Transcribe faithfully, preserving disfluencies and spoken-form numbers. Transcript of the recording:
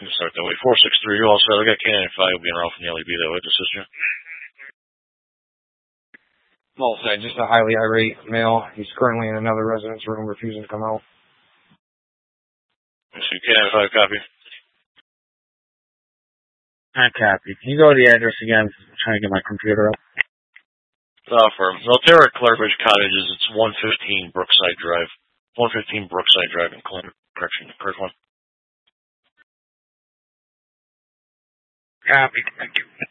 Start that way. four six three, you all set. I got Canyon five being around from the L E B that way to assist you. All set. Just a highly irate male. He's currently in another residence room, refusing to come out. I see Canyon five, copy. I copy. Can you go to the address again? I'm trying to get my computer up. Uh, for Milterra Claridge Cottages, it's one fifteen Brookside Drive. one fifteen Brookside Drive in Clinton. Correction, correct one. Copy. Thank you.